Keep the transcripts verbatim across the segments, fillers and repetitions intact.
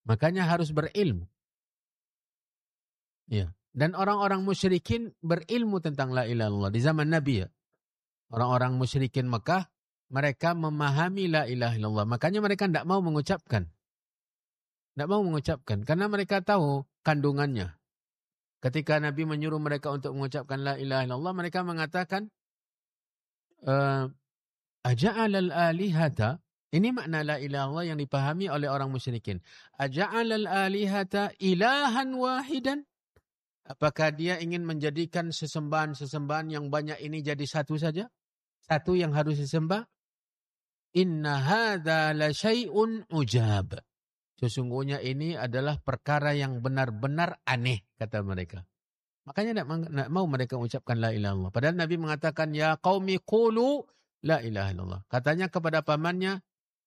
Makanya harus berilmu. Ya. Dan orang-orang musyrikin berilmu tentang la ilaha illallah di zaman Nabi ya. Orang-orang musyrikin Mekah, mereka memahami la ilaha illallah. Makanya mereka tidak mau mengucapkan. Tidak mau mengucapkan. Karena mereka tahu kandungannya. Ketika Nabi menyuruh mereka untuk mengucapkan la ilaha illallah, mereka mengatakan, uh, Aja'alal alihata. Ini makna la ilaha illallah yang dipahami oleh orang musyrikin. Aja'alal alihata ilahan wahidan. Apakah dia ingin menjadikan sesembahan-sesembahan yang banyak ini jadi satu saja? Satu yang harus disembah? Inna hadza la syai'un ujab. Sesungguhnya ini adalah perkara yang benar-benar aneh, kata mereka. Makanya tidak mau mereka mengucapkan la ilaha illallah. Padahal Nabi mengatakan, ya qaumi qulu la ilaha illallah. Katanya kepada pamannya,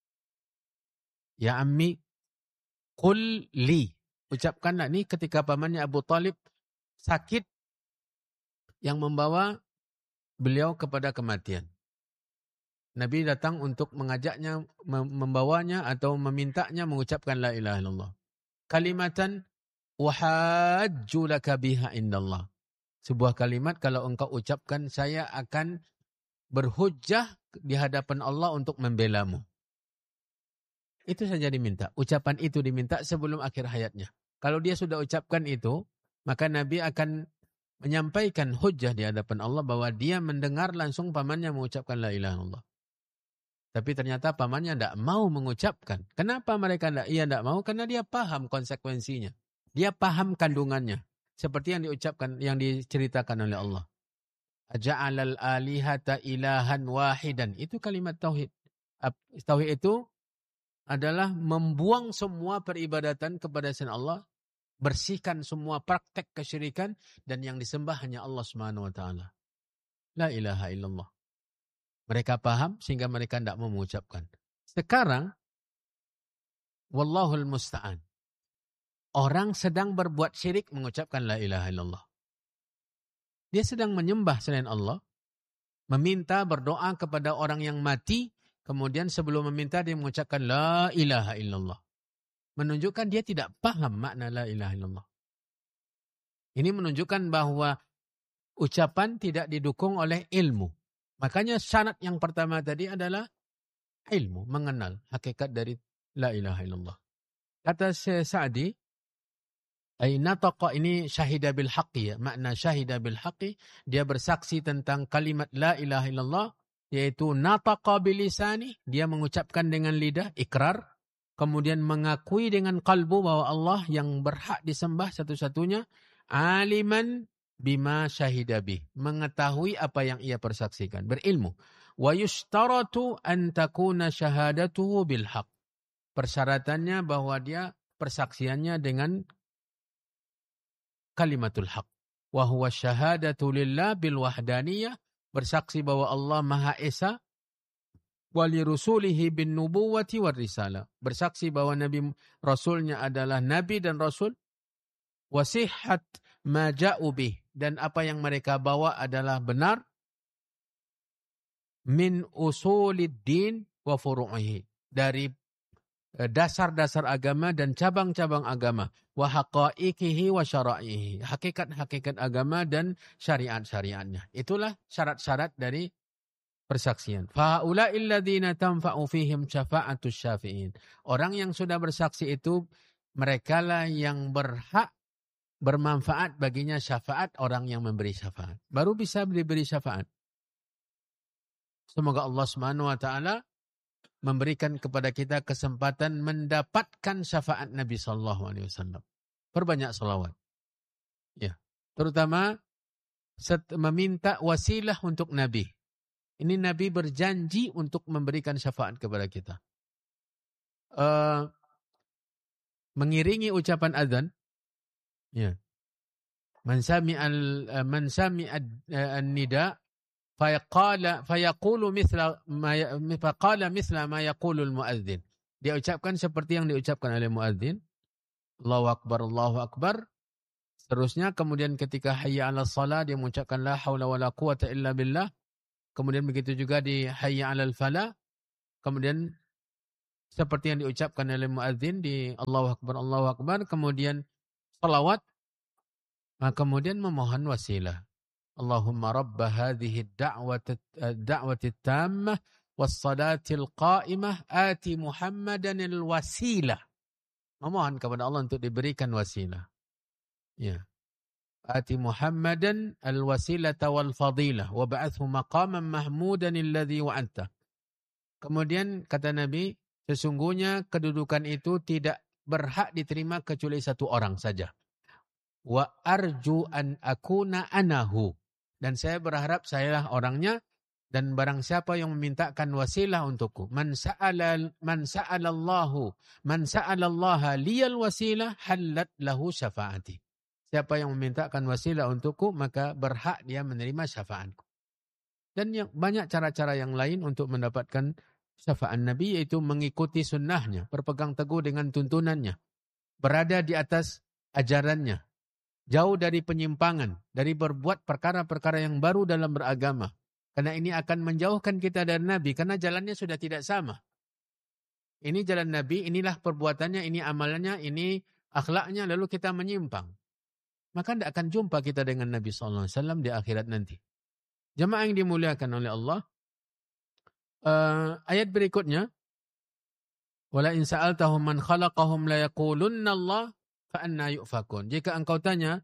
ya ammi qul li. Ucapkanlah ini ketika pamannya Abu Talib sakit yang membawa beliau kepada kematian. Nabi datang untuk mengajaknya, membawanya atau memintanya mengucapkan la ilaha illallah. Kalimatan wahajju laka biha indallah. Sebuah kalimat kalau engkau ucapkan saya akan berhujjah di hadapan Allah untuk membelamu. Itu saja diminta. Ucapan itu diminta sebelum akhir hayatnya. Kalau dia sudah ucapkan itu, maka Nabi akan menyampaikan hujjah di hadapan Allah bahwa dia mendengar langsung pamannya mengucapkan la ilaha illallah. Tapi ternyata pamannya tidak mau mengucapkan. Kenapa mereka tidak? Ia tidak mau karena dia paham konsekuensinya. Dia paham kandungannya. Seperti yang diucapkan, yang diceritakan oleh Allah. Aja'alal alihata ilahan wahidan. Itu kalimat tauhid. Tauhid itu adalah membuang semua peribadatan kepada selain Allah. Bersihkan semua praktek kesyirikan dan yang disembah hanya Allah Subhanahu wa taala. La ilaha illallah. Mereka paham sehingga mereka tidak mau mengucapkan. Sekarang wallahul musta'an. Orang sedang berbuat syirik mengucapkan la ilaha illallah. Dia sedang menyembah selain Allah, meminta berdoa kepada orang yang mati, kemudian sebelum meminta dia mengucapkan la ilaha illallah. Menunjukkan dia tidak paham makna la ilaha illallah. Ini menunjukkan bahwa ucapan tidak didukung oleh ilmu. Makanya syarat yang pertama tadi adalah ilmu, mengenal hakikat dari la ilaha illallah. Kata Syekh Sa'di, ay nataqa, ini syahida bil haqqi ya, makna syahida bil haqqi, dia bersaksi tentang kalimat la ilaha illallah, yaitu nataqa bilisani, dia mengucapkan dengan lidah, ikrar, kemudian mengakui dengan kalbu bahwa Allah yang berhak disembah satu-satunya, aliman bima syahida bih, mengetahui apa yang ia persaksikan, berilmu. Wa yushtaratu an takuna syahadatuhu bil haq. Persyaratannya bahwa dia persaksiannya dengan kalimatul haq. Wa huwa syahadatu lillah bil wahdaniyah, bersaksi bahwa Allah Maha Esa, wali rusulihi bin nubuwati war risalah, bersaksi bahwa nabi rasulnya adalah nabi dan rasul, wasihat ma ja'u bih, dan apa yang mereka bawa adalah benar, min usuliddin wa furu'ihi, dari dasar-dasar agama dan cabang-cabang agama, wa haqa'iqihi wa syara'ihi, hakikat-hakikat agama dan syariat-syariatnya. Itulah syarat-syarat dari persaksian. Fa'ula'il ladzina tanfa'u fihim syafa'atus syafi'in. Orang yang sudah bersaksi itu, merekalah yang berhak bermanfaat baginya syafaat orang yang memberi syafaat. Baru bisa diberi syafaat. Semoga Allah Subhanahu wa taala memberikan kepada kita kesempatan mendapatkan syafaat Nabi sallallahu alaihi wasallam. Perbanyak selawat. Ya, terutama meminta wasilah untuk Nabi. Ini Nabi berjanji untuk memberikan syafaat kepada kita. Uh, mengiringi ucapan azan, ya. Man sami'al man sami'ad an-nida fayaqala fayaqulu mithla ma faqala mithla ma yaqulu al-muadzin. Dia ucapkan seperti yang diucapkan oleh muadzin. Allahu akbar, Allahu akbar. Seterusnya kemudian ketika hayya 'alas shalah dia mengucapkan la haula wala quwata illa billah. Kemudian begitu juga di hayya 'alal falah. Kemudian seperti yang diucapkan oleh muadzin di Allahu Akbar, Allahu Akbar, kemudian salawat, nah, kemudian memohon wasilah. Allahumma rabba hadhihi ad-da'wati ad-da'wati at-tammah was-salati al-qa'imah ati Muhammadan al-wasilah. Memohon kepada Allah untuk diberikan wasilah. Ya. Ati Muhammadan al-wasilata wal fadilah wa ba'athu maqaman mahmudan alladhi wa'anta. Kemudian kata Nabi, sesungguhnya kedudukan itu tidak berhak diterima kecuali satu orang saja. Wa arju an akuna anahu. Dan saya berharap sayalah orangnya, dan barang siapa yang memintakan wasilah untukku, man sa'ala man sa'alallahu man sa'alallaha liyal wasilah halat lahu syafaati. Siapa yang memintakan wasilah untukku, maka berhak dia menerima syafaatku. Dan yang banyak cara-cara yang lain untuk mendapatkan syafaat Nabi, yaitu mengikuti sunnahnya, berpegang teguh dengan tuntunannya, berada di atas ajarannya, jauh dari penyimpangan, dari berbuat perkara-perkara yang baru dalam beragama. Karena ini akan menjauhkan kita dari Nabi, karena jalannya sudah tidak sama. Ini jalan Nabi, inilah perbuatannya, ini amalannya, ini akhlaknya, lalu kita menyimpang. Maka tidak akan jumpa kita dengan Nabi sallallahu alaihi wasallam di akhirat nanti. Jemaah yang dimuliakan oleh Allah, uh, ayat berikutnya, wala in sa'altahum man khalaqahum la yaqulunna Allah fa anna yufakun. Jika engkau tanya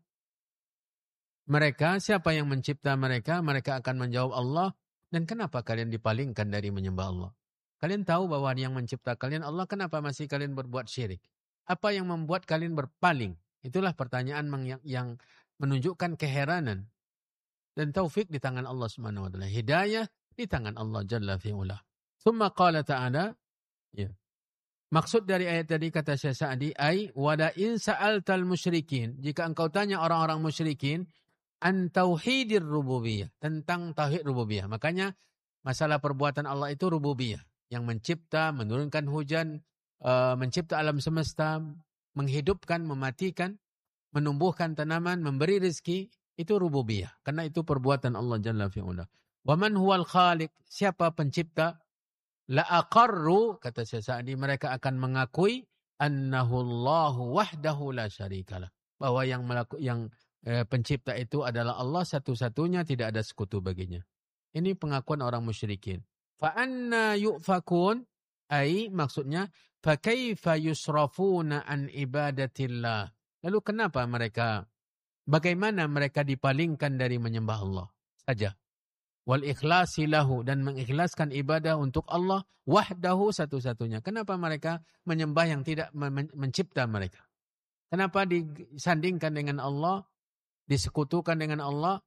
mereka, siapa yang mencipta mereka, mereka akan menjawab Allah. Dan kenapa kalian dipalingkan dari menyembah Allah? Kalian tahu bahwa yang mencipta kalian Allah, kenapa masih kalian berbuat syirik? Apa yang membuat kalian berpaling? Itulah pertanyaan yang, yang menunjukkan keheranan. Dan taufik di tangan Allah subhanahu wa taala. Hidayah di tangan Allah jalla fi'ula. Tsumma qala ta'ala, ya. Maksud dari ayat tadi kata Syekh Sa'di, ay wala in sa'altal musyrikin, jika engkau tanya orang-orang musyrikin an tauhidir rububiyah, tentang tauhid rububiyah. Makanya masalah perbuatan Allah itu rububiyah, yang mencipta, menurunkan hujan, uh, mencipta alam semesta, menghidupkan, mematikan, menumbuhkan tanaman, memberi rezeki, itu rububiyah. Karena itu perbuatan Allah jalla fi'ula. Wa man huwal khaliq, siapa pencipta? La aqarru, kata Syekh Sa'di, mereka akan mengakui annahu Allahu wahdahu la syarikalah, bahwa yang melaku, yang eh, pencipta itu adalah Allah satu-satunya, tidak ada sekutu baginya. Ini pengakuan orang musyrikin. Fa anna yufakun, ai maksudnya fa kaifa yusrafuna an ibadatillah. Lalu kenapa mereka, bagaimana mereka dipalingkan dari menyembah Allah saja? Wal ikhlasi lahu, dan mengikhlaskan ibadah untuk Allah wahdahu satu-satunya. Kenapa mereka menyembah yang tidak men- mencipta mereka? Kenapa disandingkan dengan Allah, disekutukan dengan Allah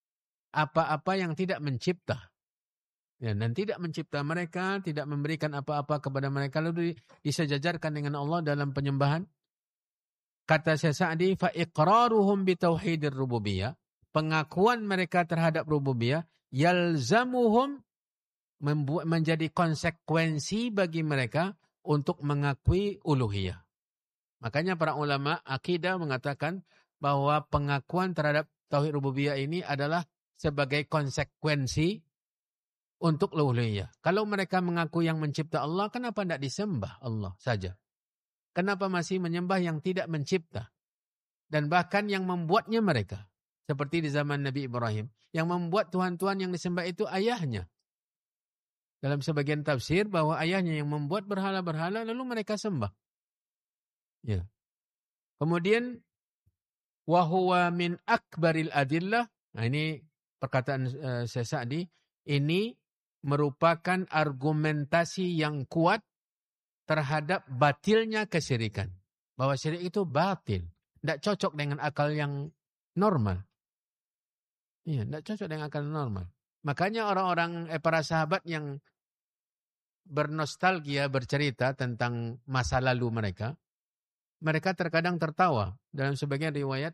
apa-apa yang tidak mencipta? Ya, dan tidak mencipta mereka, tidak memberikan apa-apa kepada mereka, lalu disejajarkan dengan Allah dalam penyembahan. Kata Syekh Sa'di, fa iqraruhum bi tauhidir rububiyah, pengakuan mereka terhadap rububiyah, yalzamuhum, membuat menjadi konsekuensi bagi mereka untuk mengakui uluhiyah. Makanya para ulama akidah mengatakan bahwa pengakuan terhadap tauhid rububiyah ini adalah sebagai konsekuensi untuk uluhiyah. Kalau mereka mengaku yang mencipta Allah, kenapa tidak disembah Allah saja? Kenapa masih menyembah yang tidak mencipta? Dan bahkan yang membuatnya mereka. Seperti di zaman Nabi Ibrahim. Yang membuat Tuhan-Tuhan yang disembah itu ayahnya. Dalam sebagian tafsir bahwa ayahnya yang membuat berhala-berhala lalu mereka sembah. Ya. Kemudian wahuwa min akbaril adillah. Nah ini perkataan uh, Syekh Sa'di. Ini merupakan argumentasi yang kuat terhadap batilnya kesyirikan. Bahwa syirik itu batil. Tidak cocok dengan akal yang normal. Iya, tidak cocok dengan akal normal. Makanya orang-orang, eh, para sahabat yang bernostalgia, bercerita tentang masa lalu mereka, mereka terkadang tertawa. Dalam sebagian riwayat,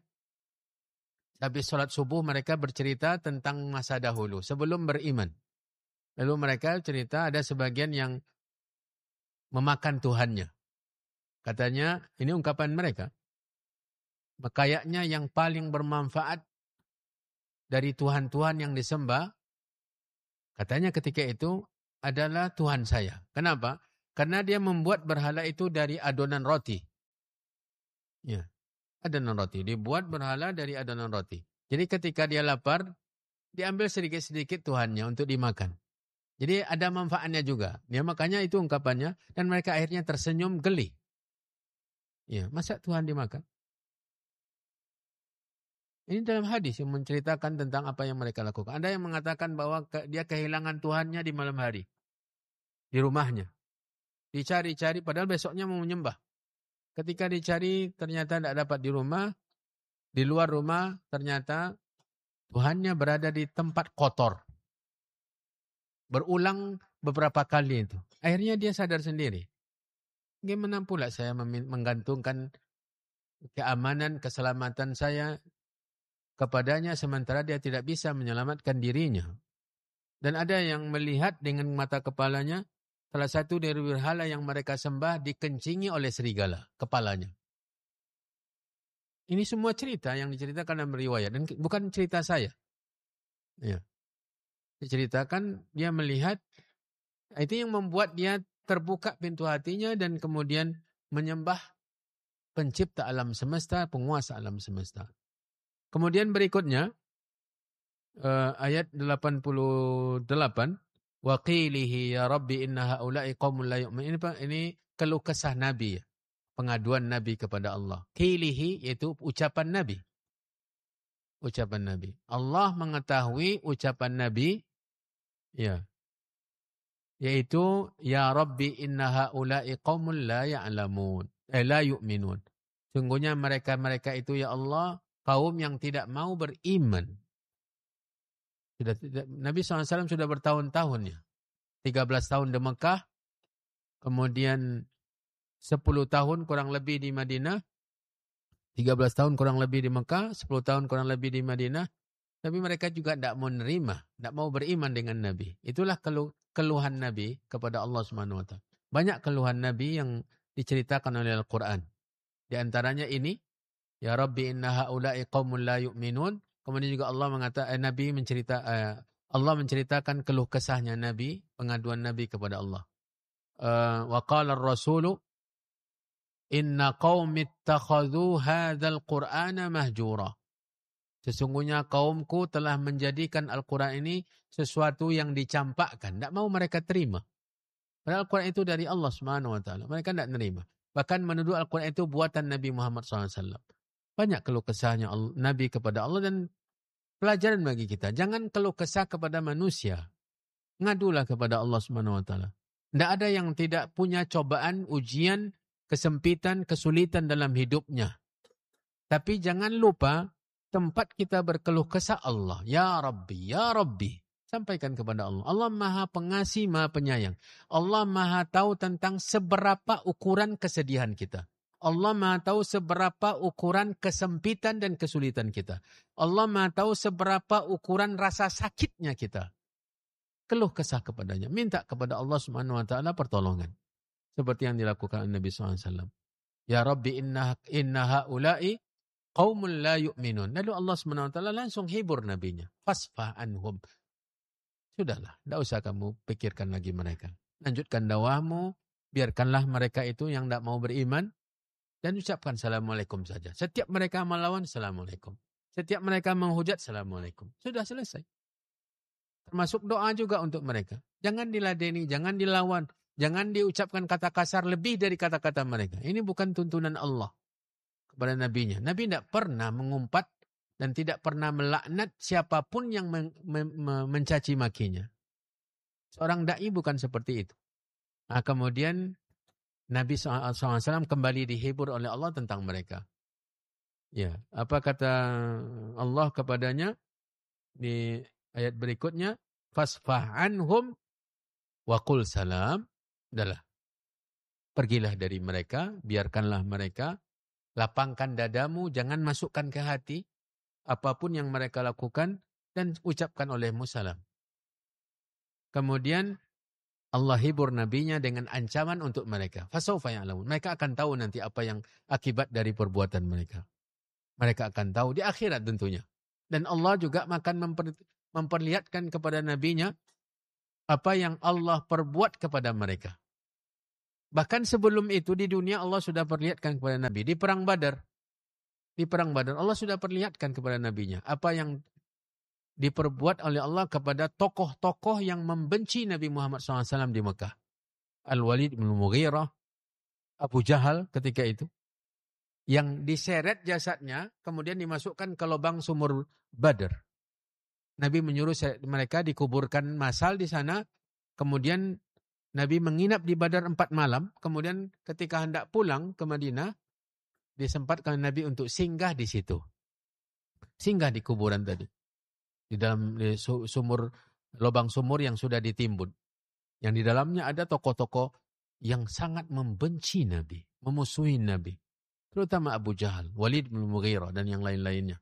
habis sholat subuh mereka bercerita tentang masa dahulu, sebelum beriman. Lalu mereka cerita ada sebagian yang memakan Tuhannya. Katanya, ini ungkapan mereka, kayaknya yang paling bermanfaat dari Tuhan-Tuhan yang disembah, katanya ketika itu adalah Tuhan saya. Kenapa? Karena dia membuat berhala itu dari adonan roti. Ya, adonan roti. Dibuat berhala dari adonan roti. Jadi ketika dia lapar, diambil sedikit-sedikit Tuhannya untuk dimakan. Jadi ada manfaatnya juga. Ya, makanya itu ungkapannya. Dan mereka akhirnya tersenyum geli. Ya, masa Tuhan dimakan? Ini dalam hadis yang menceritakan tentang apa yang mereka lakukan. Ada yang mengatakan bahwa ke, dia kehilangan Tuhannya di malam hari. Di rumahnya. Dicari-cari padahal besoknya mau menyembah. Ketika dicari ternyata tidak dapat di rumah. Di luar rumah ternyata Tuhannya berada di tempat kotor. Berulang beberapa kali itu. Akhirnya dia sadar sendiri. Gimana pula saya menggantungkan keamanan, keselamatan saya kepadanya sementara dia tidak bisa menyelamatkan dirinya. Dan ada yang melihat dengan mata kepalanya salah satu dari berhala yang mereka sembah dikencingi oleh serigala kepalanya. Ini semua cerita yang diceritakan dalam riwayat dan bukan cerita saya. Ya. Diceritakan dia melihat itu yang membuat dia terbuka pintu hatinya dan kemudian menyembah pencipta alam semesta, penguasa alam semesta. Kemudian berikutnya uh, ayat delapan puluh delapan, wa qilihi ya rabbi inna haula'i qaumun la yu'min. Ini ini keluh kesah Nabi ya. Pengaduan Nabi kepada Allah. Qilihi yaitu ucapan Nabi. Ucapan Nabi. Allah mengetahui ucapan Nabi ya. Yaitu ya rabbi inna haula'i qaumun la ya'lamun. Eh la yu'minun. Sungguhnya mereka-mereka itu ya Allah kaum yang tidak mau beriman. Sudah, Nabi shallallahu alaihi wasallam sudah bertahun-tahun ya. tiga belas tahun di Mekah. Kemudian sepuluh tahun kurang lebih di Madinah. tiga belas tahun kurang lebih di Mekah. sepuluh tahun kurang lebih di Madinah. Tapi mereka juga tidak mau menerima. Tidak mau beriman dengan Nabi. Itulah keluh, keluhan Nabi kepada Allah subhanahu wa taala. Banyak keluhan Nabi yang diceritakan oleh Al-Quran. Di antaranya ini. Ya Rabbi inna haula'i qaumun la yu'minun. Kemudian juga Allah mengatakan eh, Nabi mencerita eh, Allah menceritakan keluh kesahnya Nabi, pengaduan Nabi kepada Allah. Uh, wa qala ar-rasulu inna qaumi ittakhadhu hadzal qur'ana mahjura. Sesungguhnya kaumku telah menjadikan Al-Qur'an ini sesuatu yang dicampakkan, tidak mau mereka terima. Padahal Al-Qur'an itu dari Allah Subhanahu wa taala, mereka tidak menerima. Bahkan menuduh Al-Qur'an itu buatan Nabi Muhammad shallallahu alaihi wasallam. Banyak keluh kesahnya Nabi kepada Allah dan pelajaran bagi kita. Jangan keluh kesah kepada manusia. Ngadulah kepada Allah subhanahu wa taala. Tidak ada yang tidak punya cobaan, ujian, kesempitan, kesulitan dalam hidupnya. Tapi jangan lupa tempat kita berkeluh kesah Allah. Ya Rabbi, Ya Rabbi. Sampaikan kepada Allah. Allah maha pengasih, maha penyayang. Allah maha tahu tentang seberapa ukuran kesedihan kita. Allah maha tahu seberapa ukuran kesempitan dan kesulitan kita. Allah maha tahu seberapa ukuran rasa sakitnya kita. Keluh kesah kepadanya. Minta kepada Allah subhanahu wa taala pertolongan. Seperti yang dilakukan Nabi shallallahu alaihi wasallam. Ya Rabbi inna, inna haula'i qaumun la yu'minun. Lalu Allah subhanahu wa taala langsung hibur nabinya. Fasfah anhum. Sudahlah. Tidak usah kamu pikirkan lagi mereka. Lanjutkan dakwahmu. Biarkanlah mereka itu yang tidak mau beriman. Dan ucapkan Assalamualaikum saja. Setiap mereka melawan, Assalamualaikum. Setiap mereka menghujat, Assalamualaikum. Sudah selesai. Termasuk doa juga untuk mereka. Jangan diladeni, jangan dilawan. Jangan diucapkan kata kasar lebih dari kata-kata mereka. Ini bukan tuntunan Allah kepada nabinya. Nabi tidak pernah mengumpat dan tidak pernah melaknat siapapun yang men- men- men- mencaci makinya. Seorang da'i bukan seperti itu. Nah, kemudian Nabi shallallahu alaihi wasallam kembali dihibur oleh Allah tentang mereka. Ya, apa kata Allah kepadanya di ayat berikutnya? Fasfah anhum wa qul salam. Adalah. Pergilah dari mereka, biarkanlah mereka. Lapangkan dadamu, jangan masukkan ke hati apapun yang mereka lakukan dan ucapkan olehmu salam. Kemudian Allah hibur nabinya dengan ancaman untuk mereka. Fasawfa ya'lamun. Mereka akan tahu nanti apa yang akibat dari perbuatan mereka. Mereka akan tahu di akhirat tentunya. Dan Allah juga akan memper, memperlihatkan kepada nabinya apa yang Allah perbuat kepada mereka. Bahkan sebelum itu di dunia Allah sudah perlihatkan kepada Nabi. Di perang Badar. Di perang Badar Allah sudah perlihatkan kepada Nabinya. Apa yang diperbuat oleh Allah kepada tokoh-tokoh yang membenci Nabi Muhammad shallallahu alaihi wasallam di Mekah. Al-Walid bin Mughirah, Abu Jahal ketika itu. Yang diseret jasadnya, kemudian dimasukkan ke lubang sumur Badar. Nabi menyuruh mereka dikuburkan massal di sana. Kemudian Nabi menginap di Badar empat malam. Kemudian ketika hendak pulang ke Madinah, disempatkan Nabi untuk singgah di situ. Singgah di kuburan tadi. Di dalam di sumur, lubang sumur yang sudah ditimbun. Yang di dalamnya ada tokoh-tokoh yang sangat membenci Nabi. Memusuhi Nabi. Terutama Abu Jahal, Walid bin Mughirah dan yang lain-lainnya.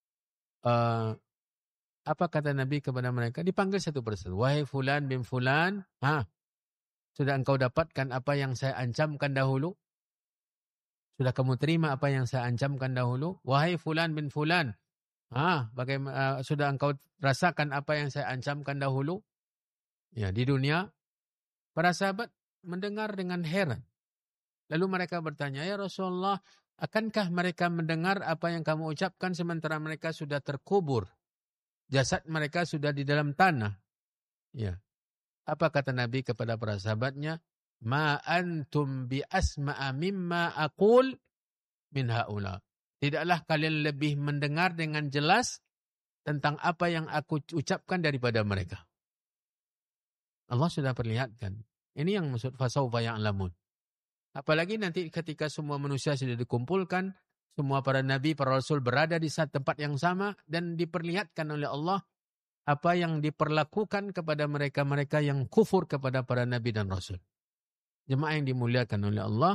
Uh, apa kata Nabi kepada mereka? Dipanggil satu persatu. Wahai fulan bin fulan, ha, sudah engkau dapatkan apa yang saya ancamkan dahulu? Sudah kamu terima apa yang saya ancamkan dahulu? Wahai fulan bin fulan, ha, bagaimana, uh, sudah engkau rasakan apa yang saya ancamkan dahulu? Ya, di dunia, para sahabat mendengar dengan heran. Lalu mereka bertanya, ya Rasulullah, akankah mereka mendengar apa yang kamu ucapkan sementara mereka sudah terkubur? Jasad mereka sudah di dalam tanah. Ya. Apa kata Nabi kepada para sahabatnya? Ma antum bi asma'a mimma aqul min haula. Tidaklah kalian lebih mendengar dengan jelas tentang apa yang aku ucapkan daripada mereka. Allah sudah perlihatkan. Ini yang maksud fasawfa ya'lamun. Apalagi nanti ketika semua manusia sudah dikumpulkan, semua para nabi, para rasul berada di satu tempat yang sama dan diperlihatkan oleh Allah apa yang diperlakukan kepada mereka-mereka yang kufur kepada para nabi dan rasul. Jemaah yang dimuliakan oleh Allah,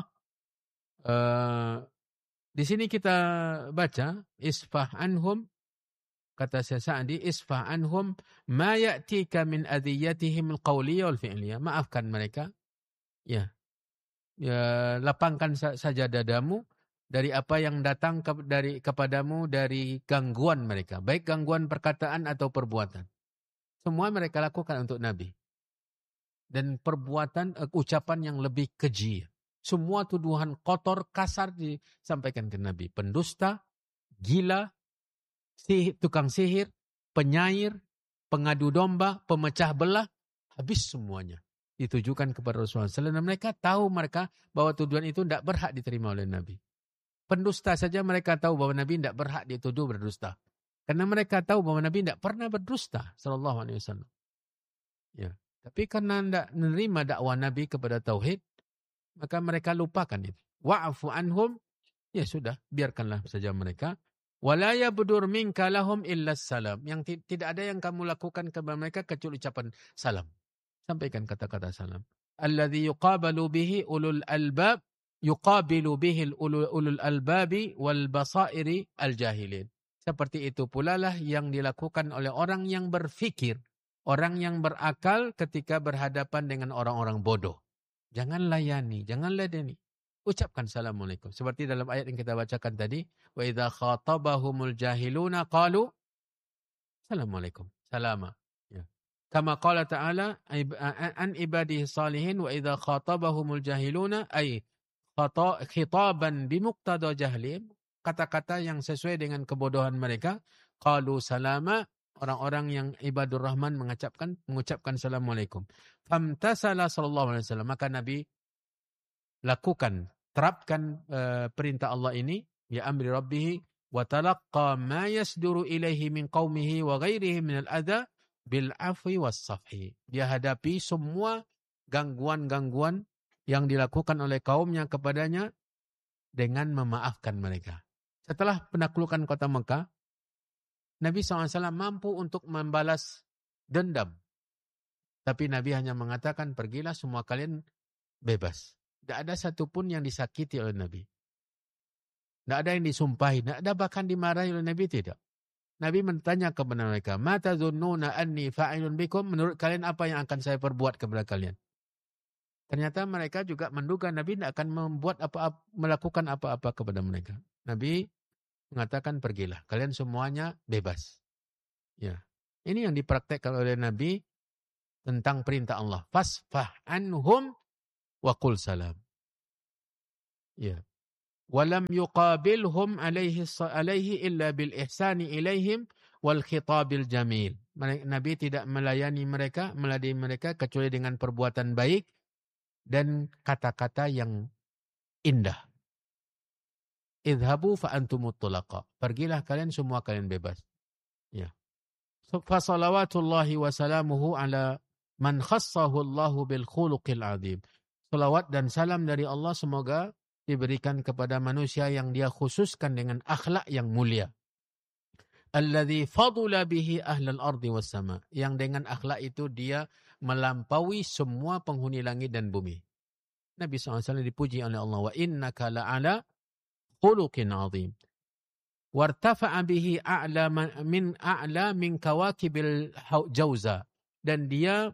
uh, di sini kita baca isfah anhum, kata Syekh Sa'di, isfah anhum ma ya'tika min adhiyatihim al-qawliyah wal fi'liyah. Maafkan mereka. Ya. Ya, lapangkan saja dadamu dari apa yang datang ke, dari kepadamu dari gangguan mereka, baik gangguan perkataan atau perbuatan. Semua mereka lakukan untuk Nabi. Dan perbuatan, uh, ucapan yang lebih keji. Semua tuduhan kotor, kasar disampaikan ke Nabi. Pendusta, gila, sihir, tukang sihir, penyair, pengadu domba, pemecah belah, habis semuanya. Ditujukan kepada Rasulullah shallallahu alaihi wasallam. Mereka tahu mereka bahwa tuduhan itu tidak berhak diterima oleh Nabi. Pendusta saja mereka tahu bahwa Nabi tidak berhak dituduh berdusta. Karena mereka tahu bahwa Nabi tidak pernah berdusta sallallahu alaihi wasallam. Ya. Tapi karena tidak menerima dakwah Nabi kepada tauhid, maka mereka lupakan itu. Wa'fu anhum, ya sudah, biarkanlah saja mereka. Wala yabdur minka lahum illa salam. Yang tidak ada yang kamu lakukan kepada mereka kecuali ucapan salam. Sampaikan kata-kata salam. Alladhi yuqabalu bihi ulul albab, yuqabilu bihi ulul, ulul albabi wal basairi al jahilin. Seperti itu pula lah yang dilakukan oleh orang yang berfikir, orang yang berakal ketika berhadapan dengan orang-orang bodoh. Jangan layani, jangan ladeni. Ucapkan Assalamualaikum. Seperti dalam ayat yang kita bacakan tadi, wa idza khatabahumul jahiluna qalu Assalamualaikum. Salama. Ya. Kama qala ta'ala an ibadihi salihin wa idza khatabahumul jahiluna ay khitaban bimuqtada jahlihim, kata-kata yang sesuai dengan kebodohan mereka, qalu salama, orang-orang yang ibadur rahman mengucapkan mengucapkan assalamualaikum. Famtasala sallallahu alaihi wasallam, maka Nabi lakukan, terapkan uh, perintah Allah ini, ya amri rabbih wa talaqqa ma yasduru ilaihi min qaumihi wa ghairihi min al-adha bil afwi was safhi. Dia hadapi semua gangguan-gangguan yang dilakukan oleh kaumnya kepadanya dengan memaafkan mereka. Setelah penaklukan kota Mekah, Nabi shallallahu alaihi wasallam mampu untuk membalas dendam. Tapi Nabi hanya mengatakan, pergilah semua kalian bebas. Tidak ada satupun yang disakiti oleh Nabi. Tidak ada yang disumpahi, tidak ada bahkan dimarahi oleh Nabi, tidak. Nabi bertanya kepada mereka, "Ma tadhunnuna anni fa'ilun bikum?" Menurut kalian apa yang akan saya perbuat kepada kalian? Ternyata mereka juga menduga Nabi tidak akan membuat apa-apa, melakukan apa-apa kepada mereka. Nabi mengatakan, pergilah, kalian semuanya bebas. Ya, ini yang dipraktekkan oleh Nabi tentang perintah Allah. Fasfah anhum wa qul salam. Ya. Walam yuqabilhum alaihi alaihi illa bil ihsani ilaihim wal khitabil jamil. Nabi tidak melayani mereka, meladeni mereka kecuali dengan perbuatan baik dan kata-kata yang indah. Idhabu fa antumut tulaqa. Pergilah kalian, semua kalian bebas. Ya. Fa salawatullahi wa salamuhu ala man khassahu Allahu bil khuluqil azim. Salawat dan salam dari Allah semoga diberikan kepada manusia yang dia khususkan dengan akhlak yang mulia. Alladzi fadula bihi ahlal ardi was sama. Yang dengan akhlak itu dia melampaui semua penghuni langit dan bumi. Nabi shallallahu alaihi wasallam dipuji oleh Allah. Wa innaka la'ala khuluqin azim. Wartafa'a bihi a'la min a'la min kawakibil jauza. Dan dia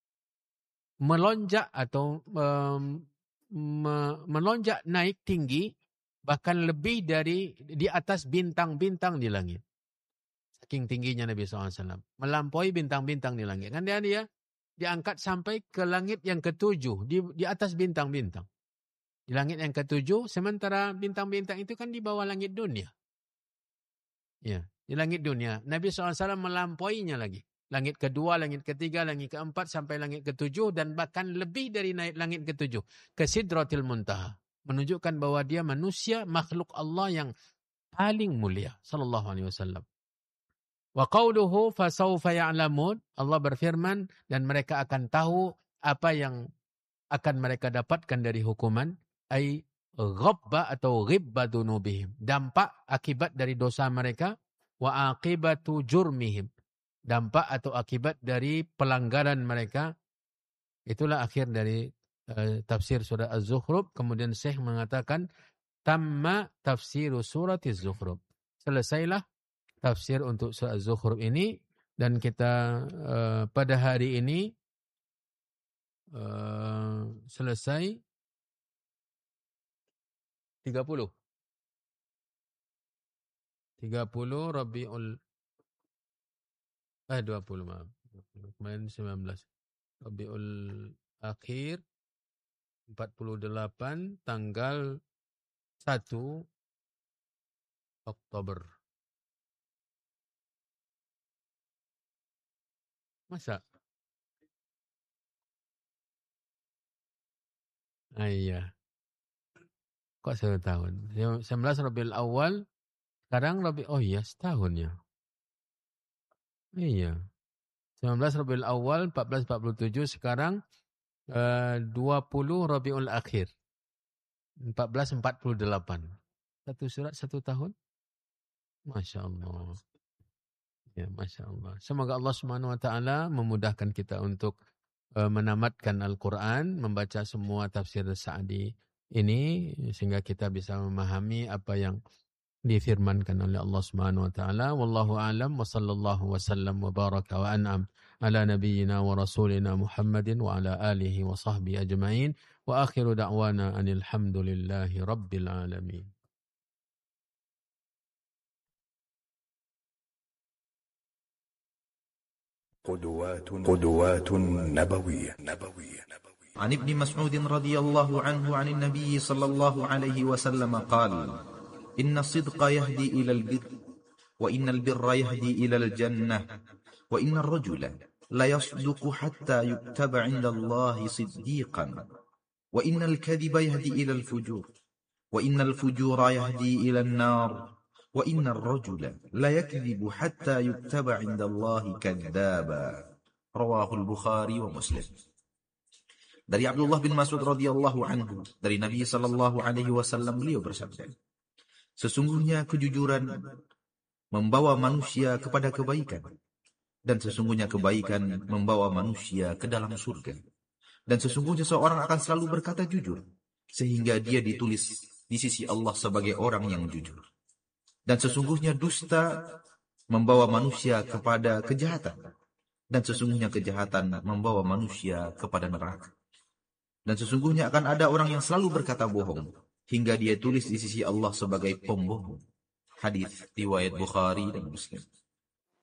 melonjak atau um, melonjak naik tinggi bahkan lebih dari di atas bintang-bintang di langit. Saking tingginya Nabi shallallahu alaihi wasallam, melampaui bintang-bintang di langit. Kan dia dia diangkat sampai ke langit yang ketujuh, di di atas bintang-bintang. Di langit yang ketujuh, sementara bintang-bintang itu kan di bawah langit dunia. Ya, di langit dunia. Nabi shallallahu alaihi wasallam melampauinya lagi. Langit kedua, langit ketiga, langit keempat, sampai langit ketujuh, dan bahkan lebih dari naik langit ketujuh. Ke Sidratil Muntaha. Menunjukkan bahwa dia manusia, makhluk Allah yang paling mulia. Sallallahu alaihi wasallam. Wa qawluhu fasawfa ya'lamun. Allah berfirman, dan mereka akan tahu apa yang akan mereka dapatkan dari hukuman. Ay ghabba atau ghibba dunubihim. Dampak akibat dari dosa mereka. Wa aqibatu jurmihim. Dampak atau akibat dari pelanggaran mereka. Itulah akhir dari uh, tafsir surah Az-Zukhruf. Kemudian Syekh mengatakan, tamma tafsiru surat Az-Zukhruf. Selesailah tafsir untuk surah Az-Zukhruf ini. Dan kita uh, pada hari ini uh, selesai tiga puluh. tiga puluh Rabiul Eh dua puluh maaf. Kemarin sembilan belas. Rabiul Akhir empat puluh delapan tanggal satu Oktober. Masa? Ah, iya. Kok satu tahun? sembilan belas Rabiul Awal. Sekarang Rabi oh iya setahun ya. Iya. sembilan belas Rabiul Awal empat belas empat puluh tujuh, sekarang uh, dua puluh Rabiul Akhir empat belas empat puluh delapan. Satu surat satu tahun. Masya Allah. Ya, Masya Allah. Semoga Allah Subhanahu Wa Taala memudahkan kita untuk uh, menamatkan Al-Quran, membaca semua tafsir Sa'di ini, sehingga kita bisa memahami apa yang difirmankan oleh Allah Subhanahu wa taala. Wallahu a'lam wa sallallahu wa sallam wa baraka wa an'am ala nabiyyina wa rasulina Muhammadin wa ala alihi wa sahbihi ajma'in wa akhiru da'wana anil hamdulillahi rabbil alamin. قدوات قدوات نبوية نبوية عن ابن مسعود رضي الله عنه عن النبي صلى الله عليه وسلم قال: إن الصدق يهدي إلى البر وإن البر يهدي إلى الجنة وإن الرجل لا يصدق حتى يكتب عند الله صديقا وإن الكذب يهدي إلى الفجور وإن الفجور يهدي إلى النار وإن الرجل لا يكذب حتى يكتب عند الله كذابا. رواه البخاري ومسلم. Dari Abdullah bin Mas'ud radhiyallahu anhu, dari Nabi sallallahu alaihi wasallam, beliau bersabda, sesungguhnya kejujuran membawa manusia kepada kebaikan, dan sesungguhnya kebaikan membawa manusia ke dalam surga. Dan sesungguhnya seorang akan selalu berkata jujur, sehingga dia ditulis di sisi Allah sebagai orang yang jujur. Dan sesungguhnya dusta membawa manusia kepada kejahatan, dan sesungguhnya kejahatan membawa manusia kepada neraka. Dan sesungguhnya akan ada orang yang selalu berkata bohong, hingga dia tulis di sisi Allah sebagai pembohong. Hadis riwayat Bukhari dan Muslim.